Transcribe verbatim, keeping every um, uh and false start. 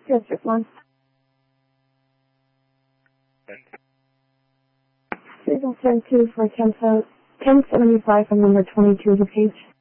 District one. Signal ten two for ten seventy-five from number twenty-two of the page.